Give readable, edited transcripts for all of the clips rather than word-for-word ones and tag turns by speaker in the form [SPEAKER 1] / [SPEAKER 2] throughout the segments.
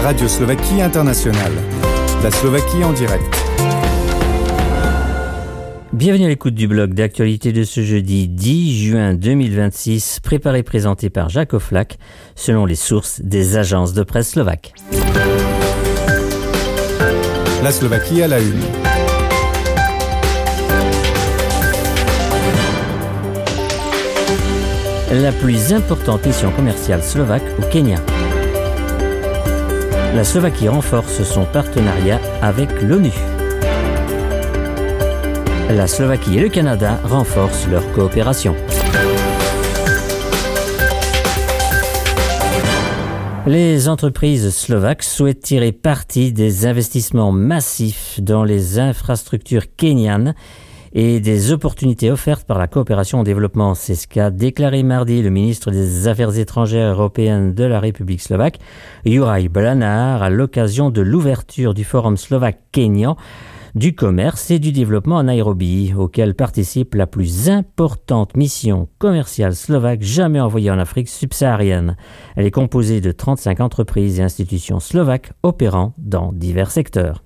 [SPEAKER 1] Radio Slovaquie Internationale. La Slovaquie en direct.
[SPEAKER 2] Bienvenue à l'écoute du blog d'actualité de ce jeudi 10 juin 2026, préparé et présenté par Jacques Oflac, selon les sources des agences de presse slovaques.
[SPEAKER 1] La Slovaquie à la une.
[SPEAKER 2] La plus importante mission commerciale slovaque au Kenya. La Slovaquie renforce son partenariat avec l'ONU. La Slovaquie et le Canada renforcent leur coopération. Les entreprises slovaques souhaitent tirer parti des investissements massifs dans les infrastructures kenyanes et des opportunités offertes par la coopération au développement. C'est ce qu'a déclaré mardi le ministre des Affaires étrangères européennes de la République slovaque, Juraj Blanár, à l'occasion de l'ouverture du Forum slovaque-kényan du commerce et du développement à Nairobi, auquel participe la plus importante mission commerciale slovaque jamais envoyée en Afrique subsaharienne. Elle est composée de 35 entreprises et institutions slovaques opérant dans divers secteurs.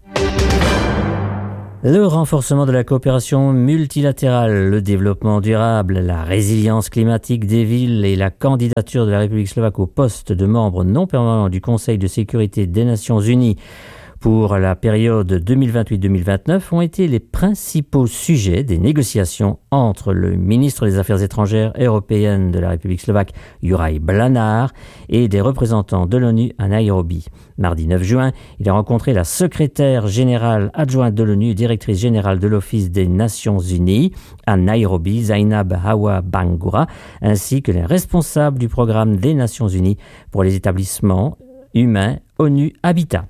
[SPEAKER 2] Le renforcement de la coopération multilatérale, le développement durable, la résilience climatique des villes et la candidature de la République slovaque au poste de membre non permanent du Conseil de sécurité des Nations Unies pour la période 2028-2029 ont été les principaux sujets des négociations entre le ministre des Affaires étrangères européennes de la République slovaque, Juraj Blanár, et des représentants de l'ONU à Nairobi. Mardi 9 juin, il a rencontré la secrétaire générale adjointe de l'ONU et directrice générale de l'Office des Nations Unies à Nairobi, Zainab Hawa Bangura, ainsi que les responsables du programme des Nations Unies pour les établissements humains ONU Habitat.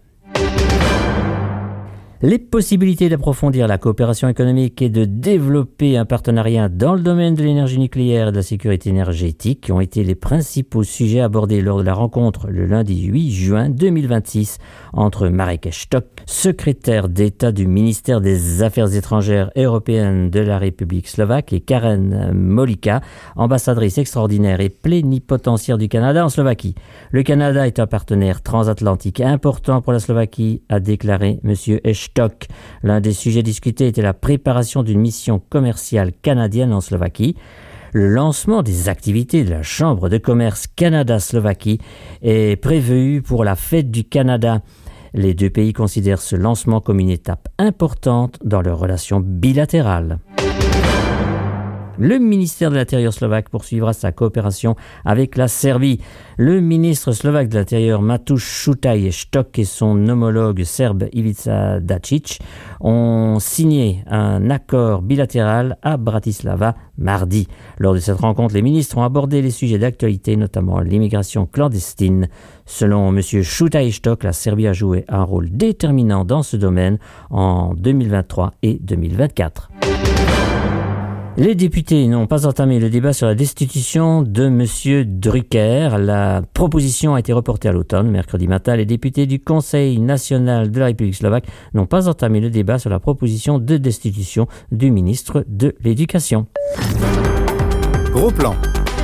[SPEAKER 2] Les possibilités d'approfondir la coopération économique et de développer un partenariat dans le domaine de l'énergie nucléaire et de la sécurité énergétique ont été les principaux sujets abordés lors de la rencontre le lundi 8 juin 2026 entre Marek Štok, secrétaire d'État du ministère des Affaires étrangères européennes de la République slovaque, et Karen Molika, ambassadrice extraordinaire et plénipotentiaire du Canada en Slovaquie. Le Canada est un partenaire transatlantique important pour la Slovaquie, a déclaré M. Štok. L'un des sujets discutés était la préparation d'une mission commerciale canadienne en Slovaquie. Le lancement des activités de la Chambre de commerce Canada-Slovaquie est prévu pour la fête du Canada. Les deux pays considèrent ce lancement comme une étape importante dans leurs relations bilatérales. Le ministère de l'Intérieur slovaque poursuivra sa coopération avec la Serbie. Le ministre slovaque de l'Intérieur Matouš Šutaj Štok et son homologue serbe Ivica Dačić ont signé un accord bilatéral à Bratislava mardi. Lors de cette rencontre, les ministres ont abordé les sujets d'actualité, notamment l'immigration clandestine. Selon M. Šutaj Štok, la Serbie a joué un rôle déterminant dans ce domaine en 2023 et 2024. Les députés n'ont pas entamé le débat sur la destitution de M. Drucker. La proposition a été reportée à l'automne. Mercredi matin, les députés du Conseil national de la République slovaque n'ont pas entamé le débat sur la proposition de destitution du ministre de l'Éducation.
[SPEAKER 1] Gros plan.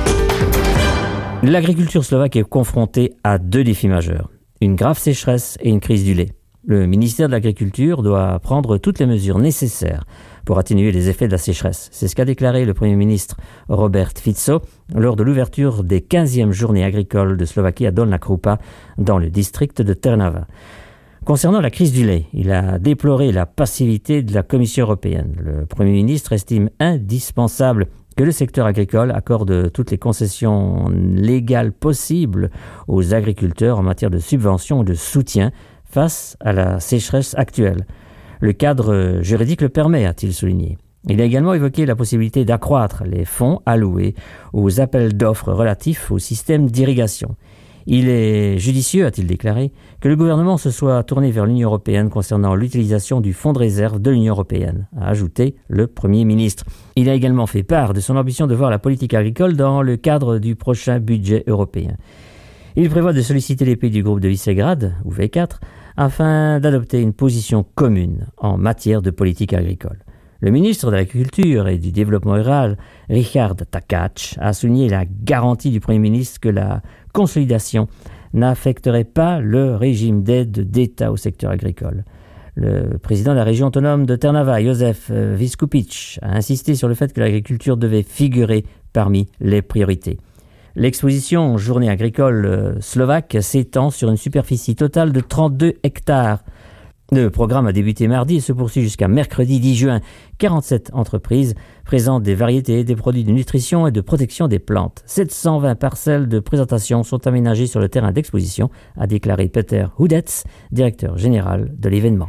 [SPEAKER 2] L'agriculture slovaque est confrontée à deux défis majeurs. Une grave sécheresse et une crise du lait. Le ministère de l'Agriculture doit prendre toutes les mesures nécessaires pour atténuer les effets de la sécheresse. C'est ce qu'a déclaré le Premier ministre Robert Fico lors de l'ouverture des 15e journées agricoles de Slovaquie à Dolná Krupa, dans le district de Trnava. Concernant la crise du lait, il a déploré la passivité de la Commission européenne. Le Premier ministre estime indispensable que le secteur agricole accorde toutes les concessions légales possibles aux agriculteurs en matière de subventions et de soutien face à la sécheresse actuelle. Le cadre juridique le permet, a-t-il souligné. Il a également évoqué la possibilité d'accroître les fonds alloués aux appels d'offres relatifs au système d'irrigation. Il est judicieux, a-t-il déclaré, que le gouvernement se soit tourné vers l'Union européenne concernant l'utilisation du fonds de réserve de l'Union européenne, a ajouté le Premier ministre. Il a également fait part de son ambition de voir la politique agricole dans le cadre du prochain budget européen. Il prévoit de solliciter les pays du groupe de Visegrad, ou V4, afin d'adopter une position commune en matière de politique agricole. Le ministre de l'Agriculture et du Développement rural, Richard Takács, a souligné la garantie du Premier ministre que la consolidation n'affecterait pas le régime d'aide d'État au secteur agricole. Le président de la région autonome de Trnava, Josef Viskupic, a insisté sur le fait que l'agriculture devait figurer parmi les priorités. L'exposition Journée agricole slovaque s'étend sur une superficie totale de 32 hectares. Le programme a débuté mardi et se poursuit jusqu'à mercredi 10 juin. 47 entreprises présentent des variétés, des produits de nutrition et de protection des plantes. 720 parcelles de présentation sont aménagées sur le terrain d'exposition, a déclaré Peter Hudec, directeur général de l'événement.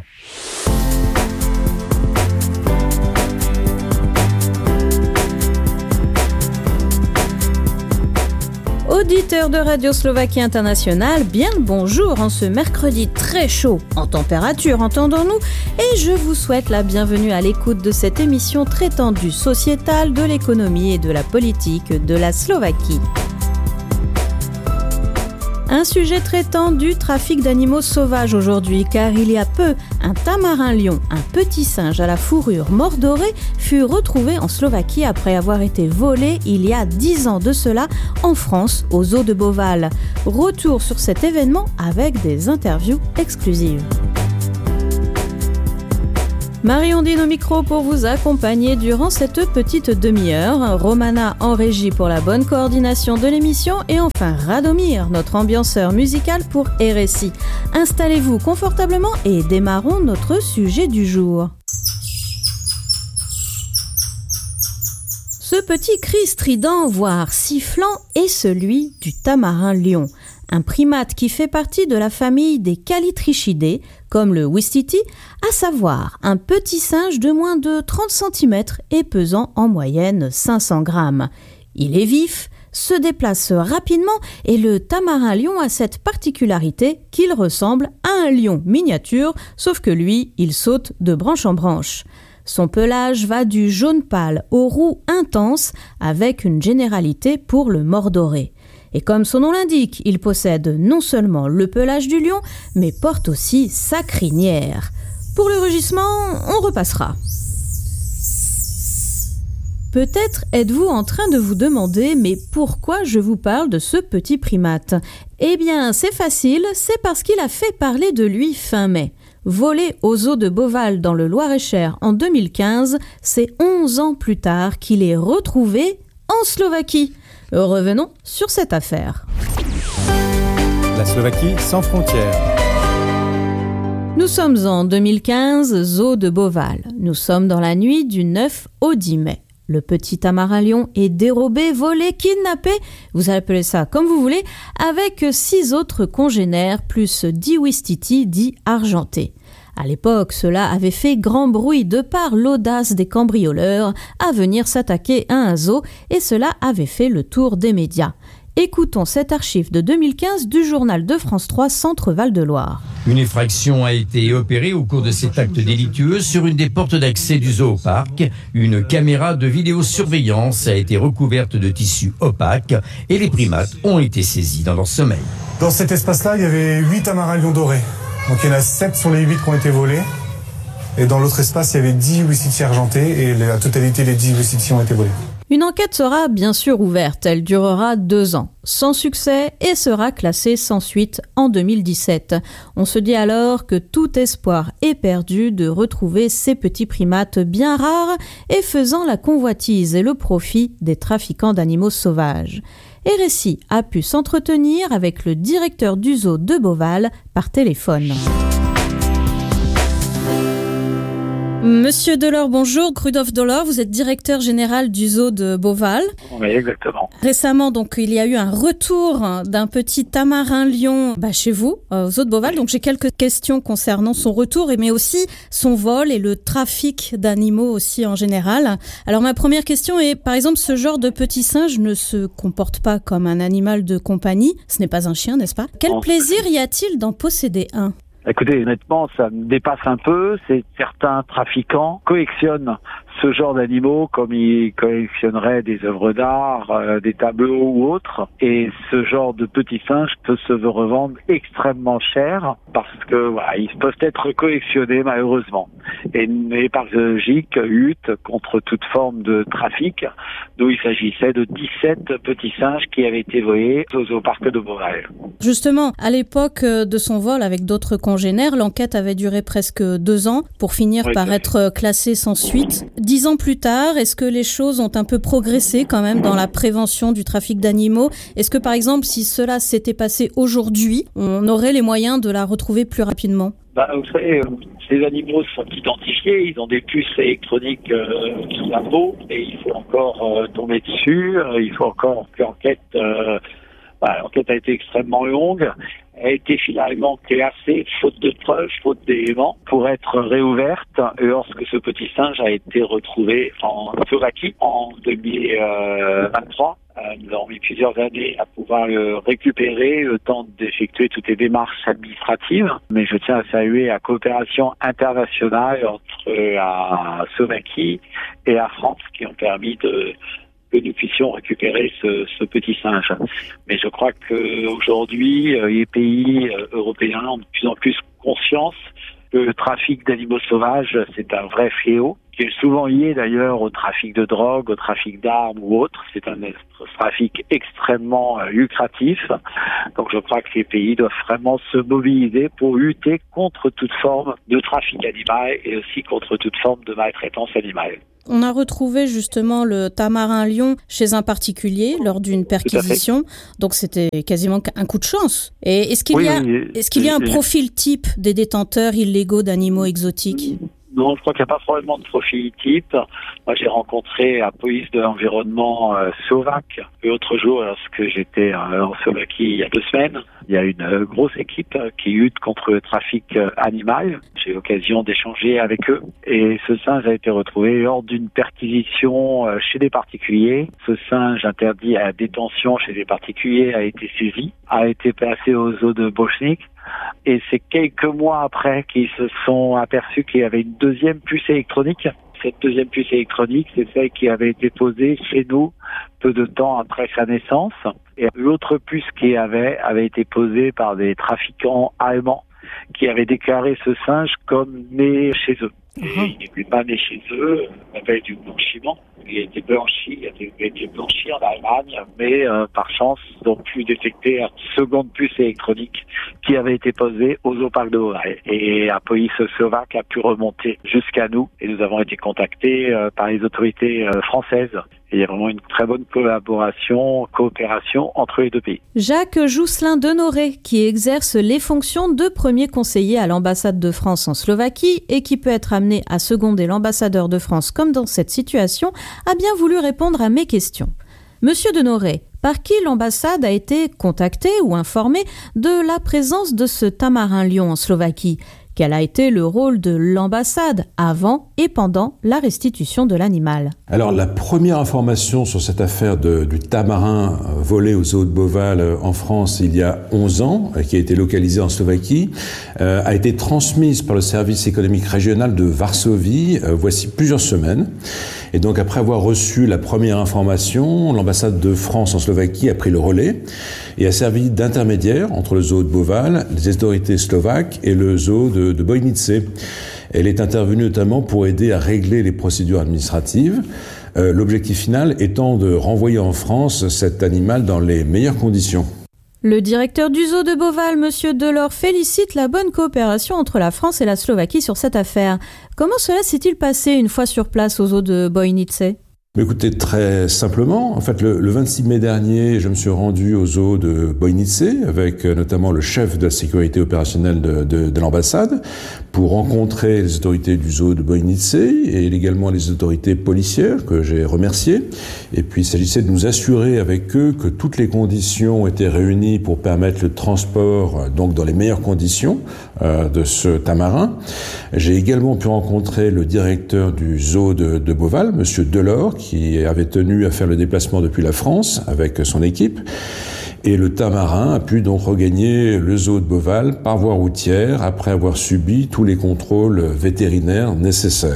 [SPEAKER 3] Auditeurs de Radio Slovaquie Internationale, bien le bonjour en ce mercredi très chaud en température, entendons-nous, et je vous souhaite la bienvenue à l'écoute de cette émission traitant du sociétal, de l'économie et de la politique de la Slovaquie. Un sujet traitant du trafic d'animaux sauvages aujourd'hui, car il y a peu, un tamarin lion, un petit singe à la fourrure mordorée, fut retrouvé en Slovaquie après avoir été volé il y a 10 ans de cela en France, au zoo de Beauval. Retour sur cet événement avec des interviews exclusives. Marie-Ondine au micro pour vous accompagner durant cette petite demi-heure. Romana en régie pour la bonne coordination de l'émission et enfin Radomir, notre ambianceur musical pour RSI. Installez-vous confortablement et démarrons notre sujet du jour. Ce petit cri strident, voire sifflant, est celui du tamarin lion. Un primate qui fait partie de la famille des Callitrichidae, comme le ouistiti, à savoir un petit singe de moins de 30 cm et pesant en moyenne 500 grammes. Il est vif, se déplace rapidement et le tamarin lion a cette particularité qu'il ressemble à un lion miniature, sauf que lui, il saute de branche en branche. Son pelage va du jaune pâle au roux intense avec une généralité pour le mordoré. Et comme son nom l'indique, il possède non seulement le pelage du lion, mais porte aussi sa crinière. Pour le rugissement, on repassera. Peut-être êtes-vous en train de vous demander, mais pourquoi je vous parle de ce petit primate ? Eh bien, c'est facile, c'est parce qu'il a fait parler de lui fin mai. Volé au zoo de Beauval dans le Loir-et-Cher en 2015, c'est 11 ans plus tard qu'il est retrouvé en Slovaquie. Revenons sur cette affaire.
[SPEAKER 1] La Slovaquie sans frontières.
[SPEAKER 3] Nous sommes en 2015, zoo de Beauval. Nous sommes dans la nuit du 9 au 10 mai. Le petit tamarin lion est dérobé, volé, kidnappé, vous appelez ça comme vous voulez, avec 6 autres congénères plus 10 ouistiti dits argentés. À l'époque, cela avait fait grand bruit de par l'audace des cambrioleurs à venir s'attaquer à un zoo et cela avait fait le tour des médias. Écoutons cet archive de 2015 du journal de France 3 Centre Val-de-Loire.
[SPEAKER 4] Une effraction a été opérée au cours de cet acte délictueux sur une des portes d'accès du zoo au parc. Une caméra de vidéosurveillance a été recouverte de tissu opaque et les primates ont été saisis dans leur sommeil.
[SPEAKER 5] Dans cet espace-là, il y avait 8 tamarins lions dorés. Donc il y en a 7 sur les 8 qui ont été volés. Et dans l'autre espace, il y avait 10 ouistiti argentés et la totalité des 10 ouistiti ont été volés.
[SPEAKER 3] Une enquête sera bien sûr ouverte, elle durera 2 ans, sans succès et sera classée sans suite en 2017. On se dit alors que tout espoir est perdu de retrouver ces petits primates bien rares et faisant la convoitise et le profit des trafiquants d'animaux sauvages. RSI a pu s'entretenir avec le directeur du zoo de Beauval par téléphone. Monsieur Delors, bonjour. Rudolf Delors, vous êtes directeur général du zoo de Beauval.
[SPEAKER 6] Oui, exactement.
[SPEAKER 3] Récemment, donc, il y a eu un retour d'un petit tamarin lion chez vous, au zoo de Beauval. Donc, j'ai quelques questions concernant son retour, mais aussi son vol et le trafic d'animaux aussi en général. Alors, ma première question est, par exemple, ce genre de petit singe ne se comporte pas comme un animal de compagnie. Ce n'est pas un chien, n'est-ce pas ? Quel plaisir y a-t-il d'en posséder un ?
[SPEAKER 6] Écoutez, honnêtement, ça me dépasse un peu. C'est certains trafiquants collectionnent ce genre d'animaux comme ils collectionneraient des œuvres d'art, des tableaux ou autres. Et ce genre de petits singes peut se revendre extrêmement cher parce que voilà, ils peuvent être collectionnés malheureusement. Et les parcs zoologiques luttent contre toute forme de trafic, d'où il s'agissait de 17 petits singes qui avaient été volés au zooparc de Beauval.
[SPEAKER 3] Justement, à l'époque de son vol avec d'autres congénères, l'enquête avait duré presque 2 ans pour finir par être classée sans suite. 10 ans plus tard, est-ce que les choses ont un peu progressé quand même dans la prévention du trafic d'animaux ? Est-ce que par exemple, si cela s'était passé aujourd'hui, on aurait les moyens de la retrouver plus rapidement ?
[SPEAKER 6] Vous savez, ces animaux sont identifiés, ils ont des puces électroniques sous la peau et il faut encore tomber dessus, il faut encore que l'enquête... l'enquête a été extrêmement longue, elle a été finalement classée, faute de preuves, faute d'éléments, pour être réouverte lorsque ce petit singe a été retrouvé en Slovaquie en 2023. Nous avons mis plusieurs années à pouvoir le récupérer, le temps d'effectuer toutes les démarches administratives. Mais je tiens à saluer la coopération internationale entre la Slovaquie et la France qui ont permis que nous puissions récupérer ce petit singe. Mais je crois qu'aujourd'hui, les pays européens ont de plus en plus conscience que le trafic d'animaux sauvages, c'est un vrai fléau, qui est souvent lié d'ailleurs au trafic de drogue, au trafic d'armes ou autre. C'est un trafic extrêmement lucratif. Donc je crois que ces pays doivent vraiment se mobiliser pour lutter contre toute forme de trafic animal et aussi contre toute forme de maltraitance animale.
[SPEAKER 3] On a retrouvé justement le tamarin lion chez un particulier lors d'une perquisition. Donc c'était quasiment un coup de chance. Et est-ce qu'il y a un profil type des détenteurs illégaux d'animaux exotiques ?
[SPEAKER 6] Non, je crois qu'il n'y a pas probablement de profil type. Moi, j'ai rencontré la police de l'environnement slovaque l'autre jour lorsque j'étais en Slovaquie il y a 2 semaines. Il y a une grosse équipe qui lutte contre le trafic animal. J'ai eu l'occasion d'échanger avec eux. Et ce singe a été retrouvé lors d'une perquisition chez des particuliers. Ce singe interdit à la détention chez des particuliers a été saisi, a été placé au zoo de Bochnik. Et c'est quelques mois après qu'ils se sont aperçus qu'il y avait une deuxième puce électronique. Cette deuxième puce électronique, c'est celle qui avait été posée chez nous peu de temps après sa naissance. Et l'autre puce qui avait été posée par des trafiquants allemands qui avaient déclaré ce singe comme né chez eux. Et il n'était pas né chez eux, on appelle du blanchiment. Il a été blanchi en Allemagne, mais par chance, ils ont pu détecter une seconde puce électronique qui avait été posée au zooparc de Beauval. Et la police slovaque a pu remonter jusqu'à nous et nous avons été contactés par les autorités françaises. Et il y a vraiment une très bonne coopération entre les 2 pays.
[SPEAKER 3] Jacques Jousselin Denoré, qui exerce les fonctions de premier conseiller à l'ambassade de France en Slovaquie et qui peut être amené à seconder l'ambassadeur de France comme dans cette situation, a bien voulu répondre à mes questions. Monsieur Denoré, par qui l'ambassade a été contactée ou informée de la présence de ce tamarin lion en Slovaquie ? Quel a été le rôle de l'ambassade avant et pendant la restitution de l'animal ?
[SPEAKER 7] Alors, la première information sur cette affaire du tamarin volé au zoo de Beauval en France il y a 11 ans, qui a été localisé en Slovaquie, a été transmise par le service économique régional de Varsovie voici plusieurs semaines. Et donc, après avoir reçu la première information, l'ambassade de France en Slovaquie a pris le relais et a servi d'intermédiaire entre le zoo de Beauval, les autorités slovaques et le zoo de Bojnice. Elle est intervenue notamment pour aider à régler les procédures administratives, l'objectif final étant de renvoyer en France cet animal dans les meilleures conditions.
[SPEAKER 3] Le directeur du zoo de Beauval, Monsieur Delors, félicite la bonne coopération entre la France et la Slovaquie sur cette affaire. Comment cela s'est-il passé une fois sur place au zoo de Bojnice ?
[SPEAKER 7] Écoutez, très simplement, en fait, le 26 mai dernier, je me suis rendu au zoo de Bojnice avec notamment le chef de la sécurité opérationnelle de l'ambassade pour rencontrer les autorités du zoo de Bojnice et également les autorités policières que j'ai remerciées. Et puis, il s'agissait de nous assurer avec eux que toutes les conditions étaient réunies pour permettre le transport, donc dans les meilleures conditions, de ce tamarin. J'ai également pu rencontrer le directeur du zoo de Beauval, Monsieur Delors, qui avait tenu à faire le déplacement depuis la France avec son équipe. Et le tamarin a pu donc regagner le zoo de Beauval par voie routière après avoir subi tous les contrôles vétérinaires nécessaires.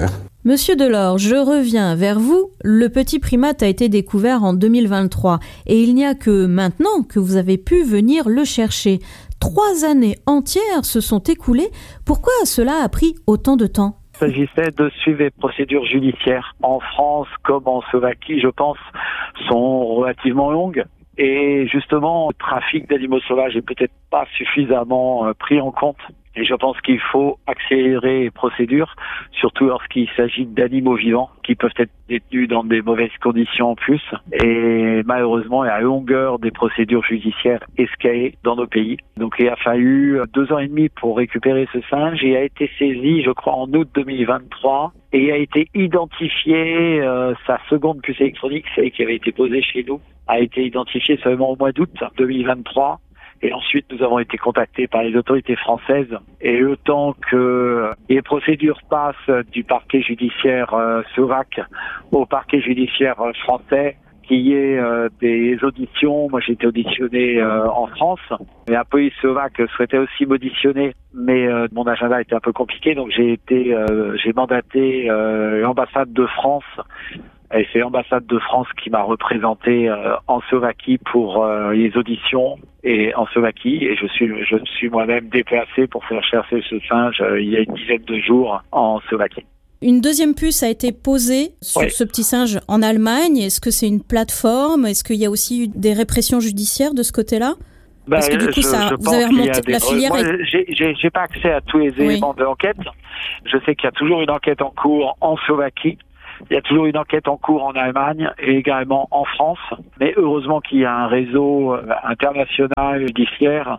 [SPEAKER 3] Monsieur Delors, je reviens vers vous. Le petit primate a été découvert en 2023 et il n'y a que maintenant que vous avez pu venir le chercher. 3 années entières se sont écoulées. Pourquoi cela a pris autant de temps ?
[SPEAKER 6] Il s'agissait de suivre les procédures judiciaires. En France comme en Slovaquie, je pense, sont relativement longues. Et justement, le trafic d'animaux sauvages est peut-être pas suffisamment pris en compte. Et je pense qu'il faut accélérer les procédures, surtout lorsqu'il s'agit d'animaux vivants qui peuvent être détenus dans des mauvaises conditions en plus. Et malheureusement, la longueur des procédures judiciaires escalée dans nos pays. Donc il a fallu 2 ans et demi pour récupérer ce singe. Il a été saisi, je crois, en août 2023. Et il a été identifié, sa seconde puce électronique, celle qui avait été posée chez nous, a été identifiée seulement au mois d'août 2023. Et ensuite, nous avons été contactés par les autorités françaises. Et le temps que les procédures passent du parquet judiciaire slovaque au parquet judiciaire français, qu'il y ait des auditions. Moi, j'ai été auditionné en France. Et la police slovaque souhaitait aussi m'auditionner, mais mon agenda était un peu compliqué. Donc, j'ai mandaté l'ambassade de France. Et c'est l'ambassade de France qui m'a représenté en Slovaquie pour les auditions et en Slovaquie. Et je suis moi-même déplacé pour faire chercher ce singe il y a une dizaine de jours en Slovaquie.
[SPEAKER 3] Une deuxième puce a été posée sur ce petit singe en Allemagne. Est-ce que c'est une plateforme ? Est-ce qu'il y a aussi eu des répressions judiciaires de ce côté-là ? Parce que du coup, vous avez remonté la filière.
[SPEAKER 6] Moi, j'ai pas accès à tous les éléments de l'enquête. Je sais qu'il y a toujours une enquête en cours en Slovaquie. Il y a toujours une enquête en cours en Allemagne et également en France. Mais heureusement qu'il y a un réseau international judiciaire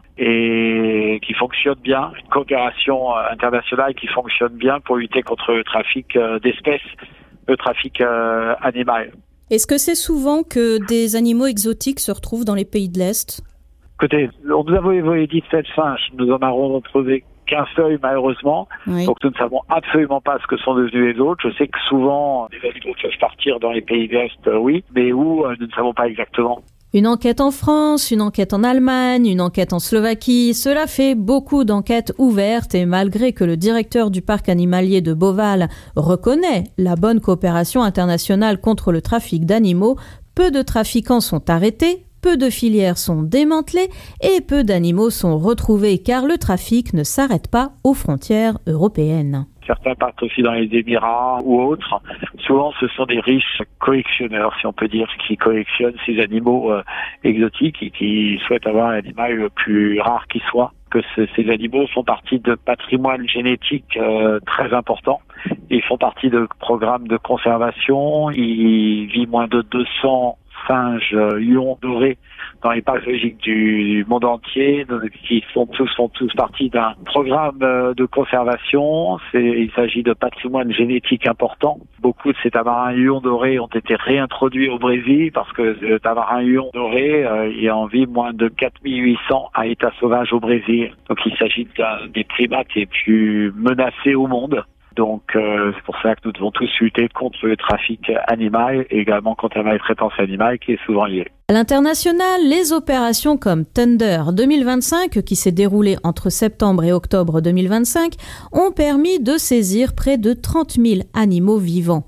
[SPEAKER 6] et qui fonctionne bien, une coopération internationale qui fonctionne bien pour lutter contre le trafic d'espèces, le trafic animal.
[SPEAKER 3] Est-ce que c'est souvent que des animaux exotiques se retrouvent dans les pays de l'Est ?
[SPEAKER 6] Écoutez, nous avons volé 17 singes, nous en avons retrouvé qu'un seul, malheureusement. Oui. Donc nous ne savons absolument pas ce que sont devenus les autres. Je sais que souvent, les animaux peuvent partir dans les pays de l'Est, oui, mais où, nous ne savons pas exactement.
[SPEAKER 3] Une enquête en France, une enquête en Allemagne, une enquête en Slovaquie, cela fait beaucoup d'enquêtes ouvertes et malgré que le directeur du parc animalier de Beauval reconnaît la bonne coopération internationale contre le trafic d'animaux, peu de trafiquants sont arrêtés, peu de filières sont démantelées et peu d'animaux sont retrouvés car le trafic ne s'arrête pas aux frontières européennes.
[SPEAKER 6] Certains partent aussi dans les Émirats ou autres. Souvent, ce sont des riches collectionneurs, si on peut dire, qui collectionnent ces animaux exotiques et qui souhaitent avoir l'animal le plus rare qui soit. Que ces animaux font partie de patrimoine génétique très important. Ils font partie de programmes de conservation. Il vit moins de 200 singes lions dorés dans les parcs zoologiques du monde entier, qui font tous partie d'un programme de conservation. Il s'agit de patrimoine génétique important. Beaucoup de ces tamarins lions dorés ont été réintroduits au Brésil parce que le tamarin lion doré il en vit moins de 4800 à état sauvage au Brésil. Donc il s'agit des primates les plus menacés au monde. Donc c'est pour ça que nous devons tous lutter contre le trafic animal et également contre la maltraitance animale qui est souvent liée.
[SPEAKER 3] À l'international, les opérations comme Thunder 2025, qui s'est déroulée entre septembre et octobre 2025, ont permis de saisir près de 30 000 animaux vivants.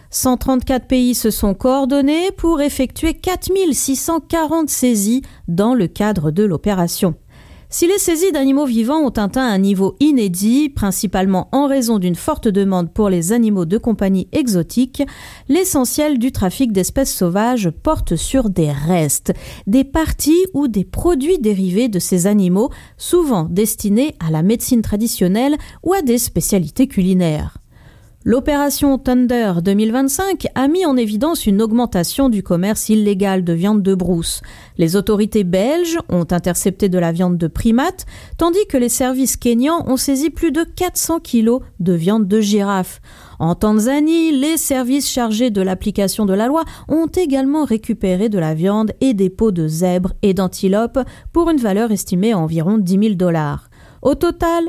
[SPEAKER 3] 134 pays se sont coordonnés pour effectuer 4 640 saisies dans le cadre de l'opération. Si les saisies d'animaux vivants ont atteint un niveau inédit, principalement en raison d'une forte demande pour les animaux de compagnie exotiques, l'essentiel du trafic d'espèces sauvages porte sur des restes, des parties ou des produits dérivés de ces animaux, souvent destinés à la médecine traditionnelle ou à des spécialités culinaires. L'opération Thunder 2025 a mis en évidence une augmentation du commerce illégal de viande de brousse. Les autorités belges ont intercepté de la viande de primates, tandis que les services kényans ont saisi plus de 400 kilos de viande de girafe. En Tanzanie, les services chargés de l'application de la loi ont également récupéré de la viande et des peaux de zèbres et d'antilopes pour une valeur estimée à environ $10,000. Au total,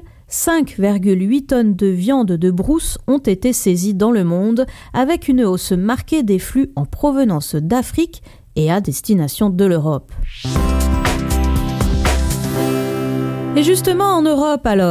[SPEAKER 3] 5,8 tonnes de viande de brousse ont été saisies dans le monde, avec une hausse marquée des flux en provenance d'Afrique et à destination de l'Europe. Et justement en Europe alors,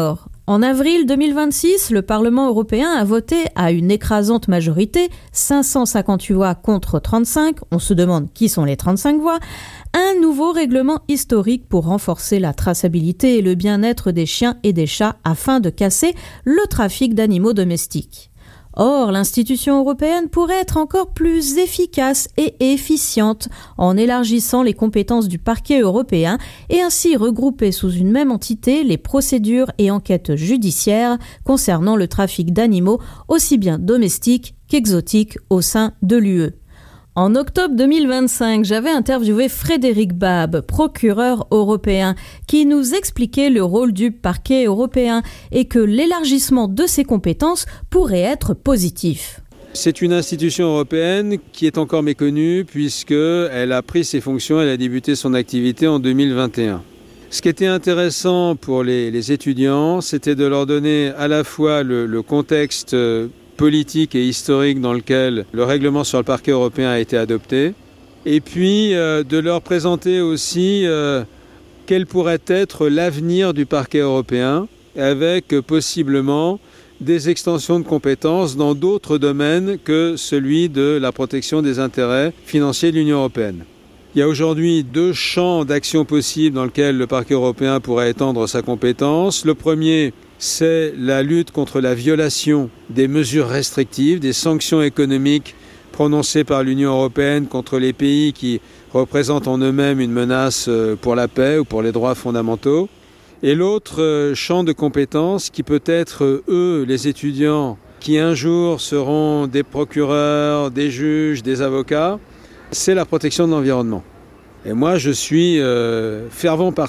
[SPEAKER 3] En avril 2026, le Parlement européen a voté à une écrasante majorité, 558 voix contre 35, on se demande qui sont les 35 voix, un nouveau règlement historique pour renforcer la traçabilité et le bien-être des chiens et des chats afin de casser le trafic d'animaux domestiques. Or, l'institution européenne pourrait être encore plus efficace et efficiente en élargissant les compétences du parquet européen et ainsi regrouper sous une même entité les procédures et enquêtes judiciaires concernant le trafic d'animaux aussi bien domestiques qu'exotiques au sein de l'UE. En octobre 2025, j'avais interviewé Frédéric Babe, procureur européen, qui nous expliquait le rôle du parquet européen et que l'élargissement de ses compétences pourrait être positif.
[SPEAKER 8] C'est une institution européenne qui est encore méconnue puisqu'elle a pris ses fonctions, elle a débuté son activité en 2021. Ce qui était intéressant pour les étudiants, c'était de leur donner à la fois le contexte politique et historique dans lequel le règlement sur le parquet européen a été adopté, et puis de leur présenter aussi quel pourrait être l'avenir du parquet européen, avec possiblement des extensions de compétences dans d'autres domaines que celui de la protection des intérêts financiers de l'Union européenne. Il y a aujourd'hui 2 champs d'action possibles dans lesquels le parquet européen pourrait étendre sa compétence. Le premier, c'est la lutte contre la violation des mesures restrictives, des sanctions économiques prononcées par l'Union européenne contre les pays qui représentent en eux-mêmes une menace pour la paix ou pour les droits fondamentaux. Et l'autre champ de compétences qui peut être, eux, les étudiants, qui un jour seront des procureurs, des juges, des avocats, c'est la protection de l'environnement. Et moi, je suis fervent